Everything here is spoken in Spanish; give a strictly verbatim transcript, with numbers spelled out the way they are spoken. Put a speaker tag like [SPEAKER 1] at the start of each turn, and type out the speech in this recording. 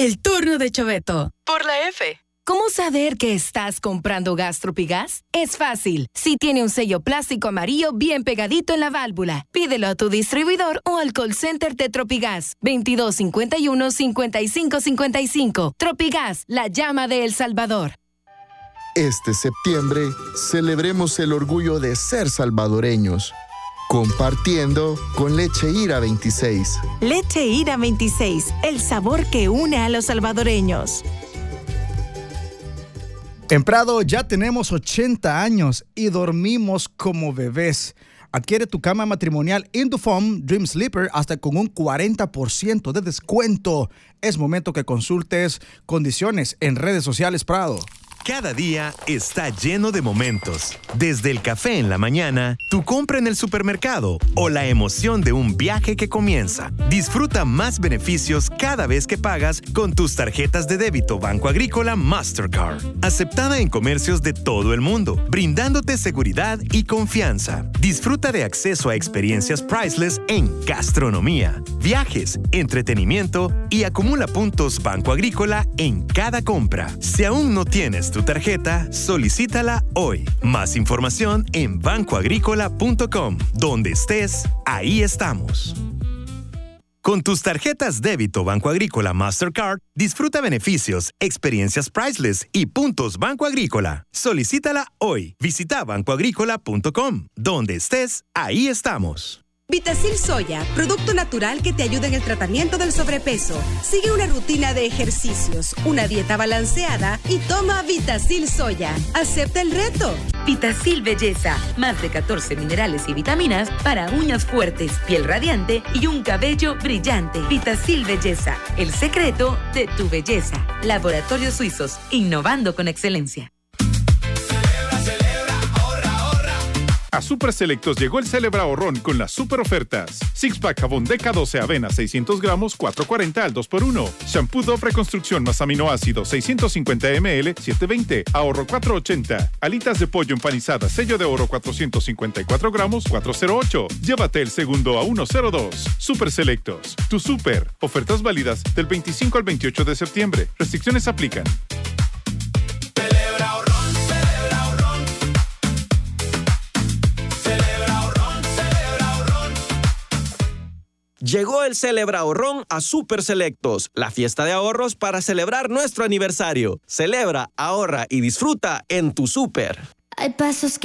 [SPEAKER 1] El turno de Choveto.
[SPEAKER 2] Por la F.
[SPEAKER 1] ¿Cómo saber que estás comprando gas Tropigas? Es fácil. Si tiene un sello plástico amarillo bien pegadito en la válvula, pídelo a tu distribuidor o al call center de Tropigas. veintidós cincuenta y uno, cincuenta y cinco cincuenta y cinco. Tropigas, la llama de El Salvador.
[SPEAKER 3] Este septiembre, celebremos el orgullo de ser salvadoreños. Compartiendo con Leche Ira veintiséis.
[SPEAKER 4] Leche Ira veintiséis, el sabor que une a los salvadoreños.
[SPEAKER 5] En Prado ya tenemos ochenta años y dormimos como bebés. Adquiere tu cama matrimonial Indofoam Dream Sleeper hasta con un cuarenta por ciento de descuento. Es momento que consultes condiciones en redes sociales Prado.
[SPEAKER 6] Cada día está lleno de momentos. Desde el café en la mañana, tu compra en el supermercado o la emoción de un viaje que comienza. Disfruta más beneficios cada vez que pagas con tus tarjetas de débito Banco Agrícola Mastercard. Aceptada en comercios de todo el mundo, brindándote seguridad y confianza. Disfruta de acceso a experiencias priceless en gastronomía, viajes, entretenimiento y acumula puntos Banco Agrícola en cada compra. Si aún no tienes tu tarjeta, solicítala hoy. Más información en banco agrícola punto com. Donde estés, ahí estamos. Con tus tarjetas débito Banco Agrícola Mastercard, disfruta beneficios, experiencias priceless y puntos Banco Agrícola. Solicítala hoy. Visita banco agrícola punto com. Donde estés, ahí estamos.
[SPEAKER 7] Vitacil Soya, producto natural que te ayuda en el tratamiento del sobrepeso. Sigue una rutina de ejercicios, una dieta balanceada y toma Vitacil Soya. Acepta el reto.
[SPEAKER 8] Vitacil Belleza, más de catorce minerales y vitaminas para uñas fuertes, piel radiante y un cabello brillante. Vitacil Belleza, el secreto de tu belleza. Laboratorios Suizos, innovando con excelencia.
[SPEAKER 9] A Super Selectos llegó el Celebra Ahorrón con las super ofertas. Six Pack jabón Deca doce avena seiscientos gramos, cuatro cuarenta al dos por uno. Shampoo Dove Reconstrucción más aminoácidos seiscientos cincuenta mililitros, siete veinte. Ahorro cuatro ochenta. Alitas de pollo empanizadas sello de oro cuatrocientos cincuenta y cuatro gramos, cuatro cero ocho. Llévate el segundo a uno cero dos. Super Selectos. Tu super. Ofertas válidas del veinticinco al veintiocho de septiembre. Restricciones aplican.
[SPEAKER 10] Llegó el Celebra Ahorrón a Super Selectos, la fiesta de ahorros para celebrar nuestro aniversario. Celebra, ahorra y disfruta en tu super.
[SPEAKER 11] Hay pasos que